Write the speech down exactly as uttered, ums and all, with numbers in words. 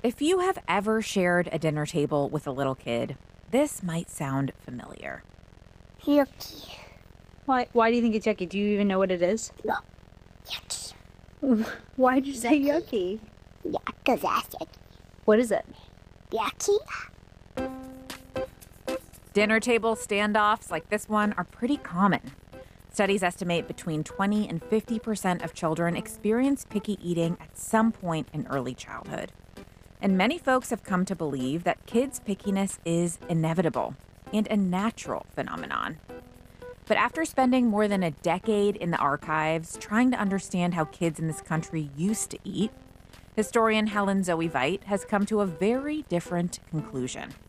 If you have ever shared a dinner table with a little kid, this might sound familiar. Yucky. Why why do you think it's yucky? Do you even know what it is? No. Yucky. Why did you say yucky? Yeah, because that's yucky. What is it? Yucky? Dinner table standoffs like this one are pretty common. Studies estimate between twenty and fifty percent of children experience picky eating at some point in early childhood. And many folks have come to believe that kids' pickiness is inevitable and a natural phenomenon. But after spending more than a decade in the archives trying to understand how kids in this country used to eat, historian Helen Zoe Veit has come to a very different conclusion.